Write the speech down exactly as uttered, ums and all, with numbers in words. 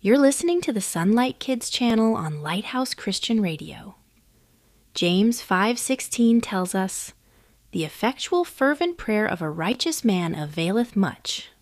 You're listening to the Sunlight Kids channel on Lighthouse Christian Radio. James five sixteen tells us, "The effectual fervent prayer of a righteous man availeth much."